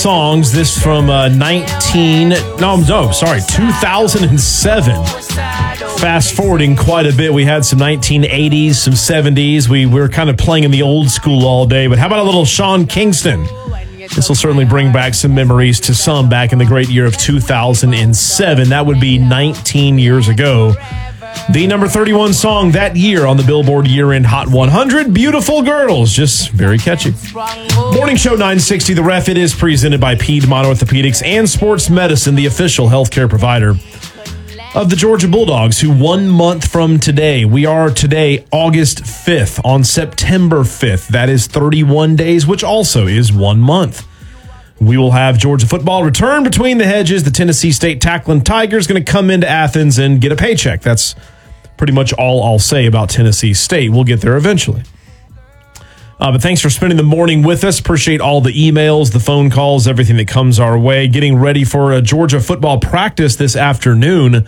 songs. This from 2007. Fast forwarding quite a bit, we had some 1980s, some 70s. We were kind of playing in the old school all day, but how about a little Sean Kingston? This will certainly bring back some memories to some back in the great year of 2007. That would be 19 years ago. The number 31 song that year on the Billboard Year-End Hot 100, Beautiful Girls. Just very catchy. Morning Show 960, The Ref. It is presented by Piedmont Orthopedics and Sports Medicine, the official healthcare provider of the Georgia Bulldogs, who 1 month from today, we are today August 5th, on September 5th. That is 31 days, which also is 1 month. We will have Georgia football return between the hedges. The Tennessee State tackling Tigers going to come into Athens and get a paycheck. That's pretty much all I'll say about Tennessee State. We'll get there eventually. But thanks for spending the morning with us. Appreciate all the emails, the phone calls, everything that comes our way. Getting ready for a Georgia football practice this afternoon.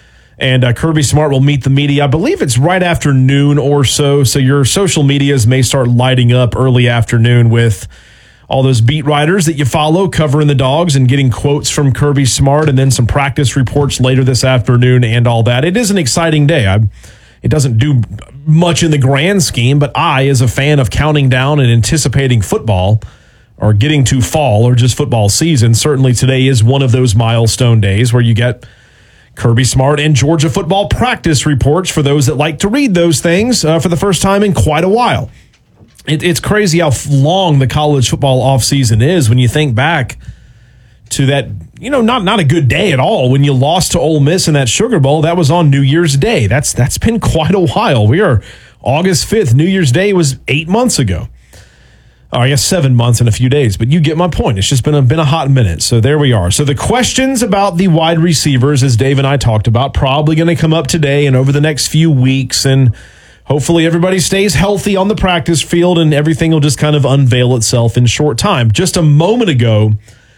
And Kirby Smart will meet the media. I believe it's right after noon or so. So your social medias may start lighting up early afternoon with all those beat writers that you follow covering the Dogs and getting quotes from Kirby Smart, and then some practice reports later this afternoon and all that. It is an exciting day. It doesn't do much in the grand scheme, but I, as a fan of counting down and anticipating football or getting to fall or just football season, certainly today is one of those milestone days where you get Kirby Smart and Georgia football practice reports for those that like to read those things for the first time in quite a while. It's crazy how long the college football offseason is when you think back to that, not a good day at all. When you lost to Ole Miss in that Sugar Bowl, that was on New Year's Day. That's been quite a while. We are August 5th. New Year's Day was 8 months ago. Oh, I guess 7 months and a few days, but you get my point. It's just been a hot minute. So there we are. So the questions about the wide receivers, as Dave and I talked about, probably going to come up today and over the next few weeks, and hopefully everybody stays healthy on the practice field and everything will just kind of unveil itself in short time. Just a moment ago,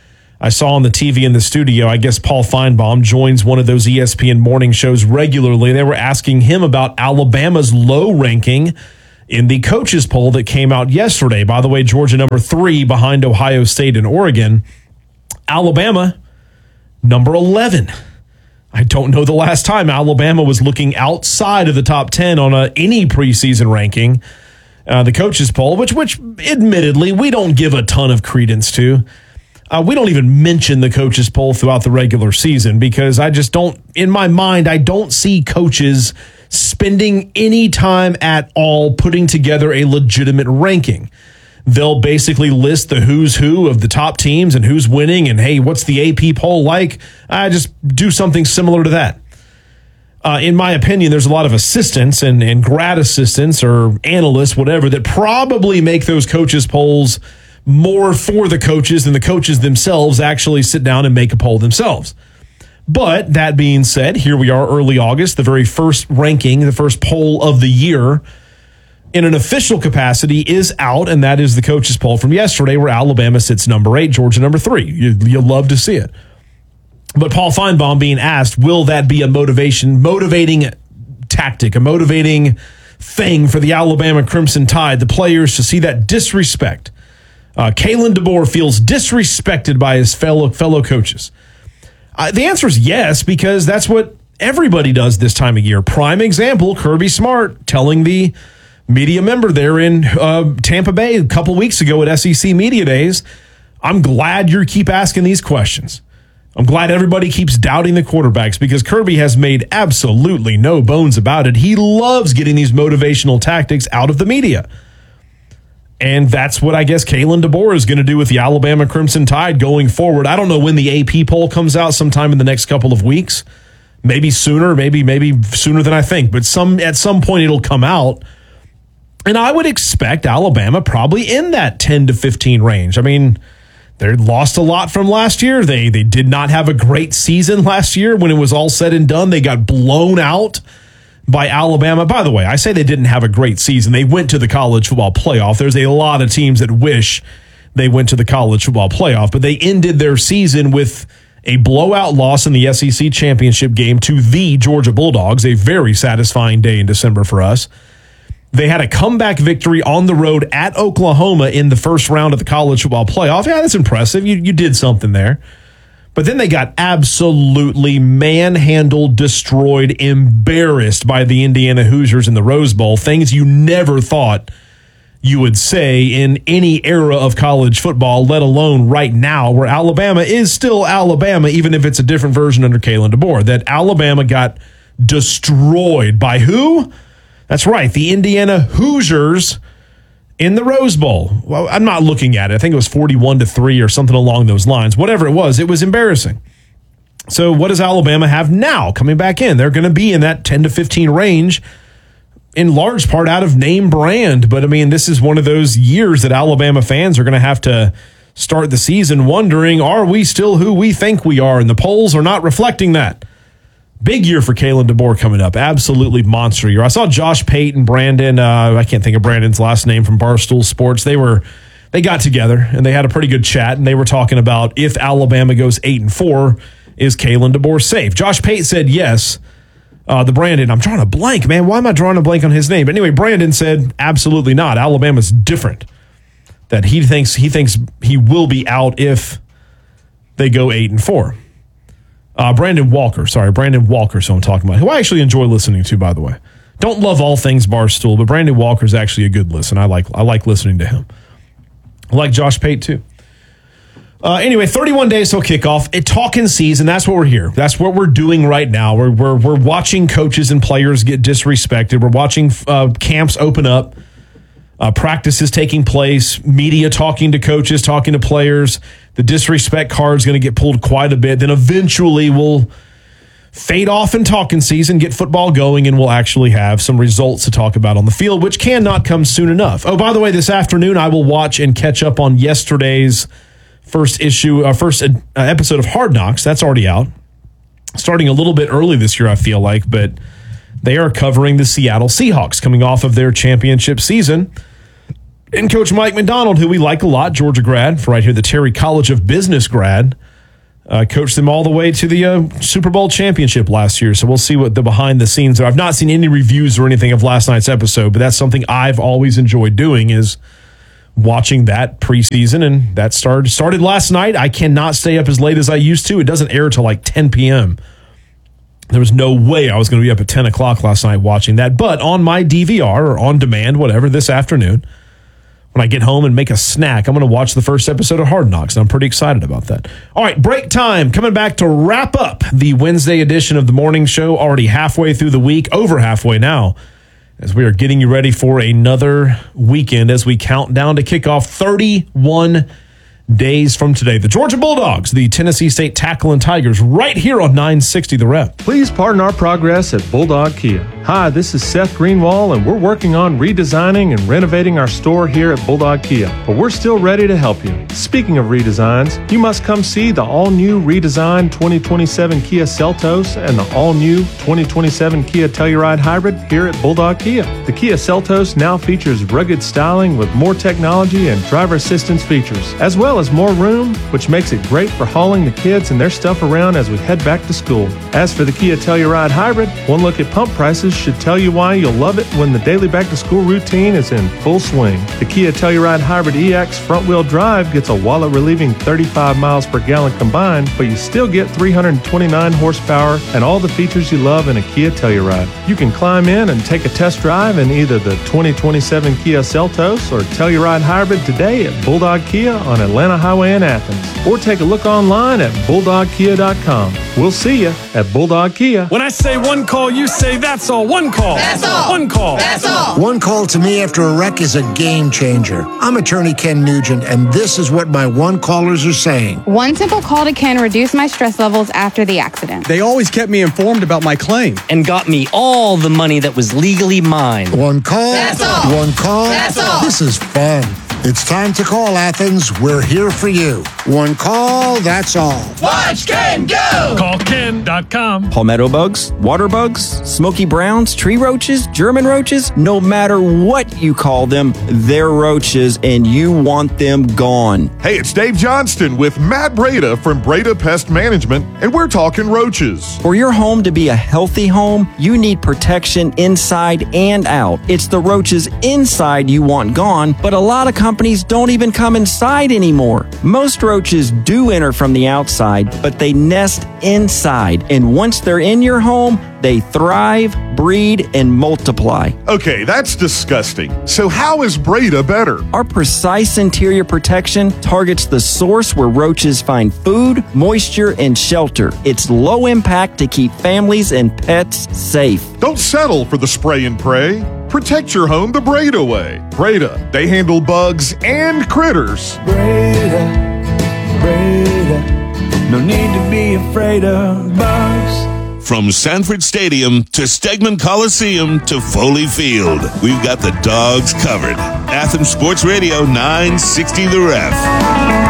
I saw on the TV in the studio, I guess Paul Feinbaum joins one of those ESPN morning shows regularly. They were asking him about Alabama's low ranking in the coaches poll that came out yesterday. By the way, Georgia number 3 behind Ohio State and Oregon. Alabama, number 11. I don't know the last time Alabama was looking outside of the top 10 on any preseason ranking. The coaches poll, which admittedly we don't give a ton of credence to. We don't even mention the coaches poll throughout the regular season because I just don't, in my mind, I don't see coaches spending any time at all putting together a legitimate ranking. They'll basically list the who's who of the top teams and who's winning and, hey, what's the AP poll like? I just do something similar to that. In my opinion, there's a lot of assistants and grad assistants or analysts, whatever, that probably make those coaches polls more for the coaches than the coaches themselves actually sit down and make a poll themselves. But that being said, here we are early August, the very first ranking, the first poll of the year in an official capacity is out, and that is the coaches poll from yesterday where Alabama sits number 8, Georgia number 3. You'll love to see it. But Paul Feinbaum being asked, will that be a motivating tactic, a motivating thing for the Alabama Crimson Tide, the players to see that disrespect? Kalen DeBoer feels disrespected by his fellow coaches. The answer is yes, because that's what everybody does this time of year. Prime example, Kirby Smart telling the media member there in Tampa Bay a couple weeks ago at SEC Media Days, I'm glad you keep asking these questions. I'm glad everybody keeps doubting the quarterbacks because Kirby has made absolutely no bones about it. He loves getting these motivational tactics out of the media. And that's what I guess Kalen DeBoer is going to do with the Alabama Crimson Tide going forward. I don't know when the AP poll comes out, sometime in the next couple of weeks. Maybe sooner, maybe sooner than I think. But at some point it'll come out. And I would expect Alabama probably in that 10 to 15 range. I mean, they lost a lot from last year. They did not have a great season last year. When it was all said and done, they got blown out by Alabama. By the way, I say they didn't have a great season. They went to the college football playoff. There's a lot of teams that wish they went to the college football playoff, but they ended their season with a blowout loss in the SEC championship game to the Georgia Bulldogs, a very satisfying day in December for us. They had a comeback victory on the road at Oklahoma in the first round of the college football playoff. Yeah, that's impressive. You did something there. But then they got absolutely manhandled, destroyed, embarrassed by the Indiana Hoosiers in the Rose Bowl. Things you never thought you would say in any era of college football, let alone right now, where Alabama is still Alabama, even if it's a different version under Kalen DeBoer. That Alabama got destroyed by who? That's right, the Indiana Hoosiers in the Rose Bowl. Well, I'm not looking at it. I think it was 41-3 or something along those lines. Whatever it was embarrassing. So what does Alabama have now coming back in? They're going to be in that 10-15 range, in large part out of name brand. But, I mean, this is one of those years that Alabama fans are going to have to start the season wondering, are we still who we think we are? And the polls are not reflecting that. Big year for Kalen DeBoer coming up. Absolutely monster year. I saw Josh Pate and Brandon, I can't think of Brandon's last name, from Barstool Sports. They got together and they had a pretty good chat, and they were talking about if Alabama goes 8-4, is Kalen DeBoer safe? Josh Pate said yes. The Brandon, I'm drawing a blank, man. Why am I drawing a blank on his name? But anyway, Brandon said absolutely not. Alabama's different. That he thinks he will be out if they go 8-4. Brandon Walker, so I'm talking about, who I actually enjoy listening to, by the way. Don't love all things Barstool, but Brandon Walker is actually a good listen. I like listening to him. I like Josh Pate, too. Anyway, 31 days till kickoff. Talking season, that's what we're here. That's what we're doing right now. We're watching coaches and players get disrespected. We're watching camps open up. Practices taking place, media talking to coaches, talking to players. The disrespect card is going to get pulled quite a bit. Then eventually we'll fade off in talking season, get football going, and we'll actually have some results to talk about on the field, which cannot come soon enough. Oh, by the way, this afternoon I will watch and catch up on yesterday's first episode of Hard Knocks. That's already out. Starting a little bit early this year, I feel like, but they are covering the Seattle Seahawks coming off of their championship season. And Coach Mike McDonald, who we like a lot, Georgia grad, for right here, the Terry College of Business grad, coached them all the way to the Super Bowl championship last year. So we'll see what the behind the scenes are. I've not seen any reviews or anything of last night's episode, but that's something I've always enjoyed doing, is watching that preseason. And that started last night. I cannot stay up as late as I used to. It doesn't air till like 10 p.m. There was no way I was going to be up at 10 o'clock last night watching that. But on my DVR or on demand, whatever, this afternoon, when I get home and make a snack, I'm going to watch the first episode of Hard Knocks, and I'm pretty excited about that. All right, break time. Coming back to wrap up the Wednesday edition of the morning show, already halfway through the week, over halfway now, as we are getting you ready for another weekend as we count down to kickoff 31 days from today. The Georgia Bulldogs, the Tennessee State Tackling Tigers, right here on 960 The Rep. Please pardon our progress at Bulldog Kia. Hi, this is Seth Greenwald, and we're working on redesigning and renovating our store here at Bulldog Kia, but we're still ready to help you. Speaking of redesigns, you must come see the all-new redesigned 2027 Kia Seltos and the all-new 2027 Kia Telluride Hybrid here at Bulldog Kia. The Kia Seltos now features rugged styling with more technology and driver assistance features, as well as more room, which makes it great for hauling the kids and their stuff around as we head back to school. As for the Kia Telluride Hybrid, one look at pump prices should tell you why you'll love it when the daily back-to-school routine is in full swing. The Kia Telluride Hybrid EX front-wheel drive gets a wallet-relieving 35 miles per gallon combined, but you still get 329 horsepower and all the features you love in a Kia Telluride. You can climb in and take a test drive in either the 2027 Kia Seltos or Telluride Hybrid today at Bulldog Kia on Atlanta Highway in Athens, or take a look online at bulldogkia.com. We'll see you at Bulldog Kia. When I say one call, you say that's all. One call. That's all. One call. That's all. One call to me after a wreck is a game changer. I'm attorney Ken Nugent, and this is what my one callers are saying. One simple call to Ken reduced my stress levels after the accident. They always kept me informed about my claim. And got me all the money that was legally mine. One call. That's all. One call. That's all. This is fun. It's time to call, Athens. We're here for you. One call, that's all. Watch Ken go! CallKen.com. Palmetto bugs, water bugs, smoky browns, tree roaches, German roaches, no matter what you call them, they're roaches and you want them gone. Hey, it's Dave Johnston with Matt Breda from Breda Pest Management, and we're talking roaches. For your home to be a healthy home, you need protection inside and out. It's the roaches inside you want gone, but a lot of companies don't even come inside anymore. Most roaches do enter from the outside, but they nest inside. And once they're in your home, they thrive, breed, and multiply. Okay, that's disgusting. So how is Breda better? Our precise interior protection targets the source where roaches find food, moisture, and shelter. It's low impact to keep families and pets safe. Don't settle for the spray and pray. Protect your home the Breda way. Breda, they handle bugs and critters. Breda, no need to be afraid of bugs. From Sanford Stadium to Stegman Coliseum to Foley Field, we've got the dogs covered. Athens Sports Radio 960 The Ref.